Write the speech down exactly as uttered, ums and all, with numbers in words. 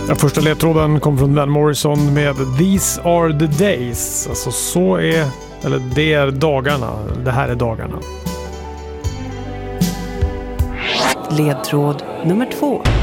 Ja, första ledtråden kom från Van Morrison med These are the days. Alltså så är, eller det är dagarna. Det här är dagarna. Ledtråd nummer två.